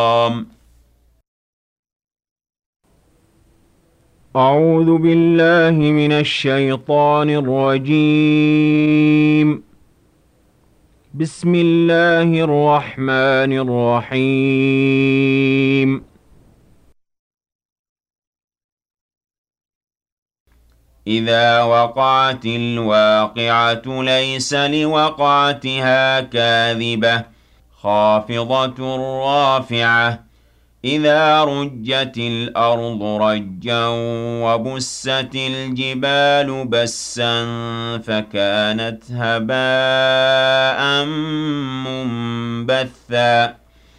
أعوذ بالله من الشيطان الرجيم. بسم الله الرحمن الرحيم. إذا وقعت الواقعة ليس لوقعتها كاذبة خافضة رافعة إذا رجت الأرض رجا وبست الجبال بسا فكانت هباء منبثا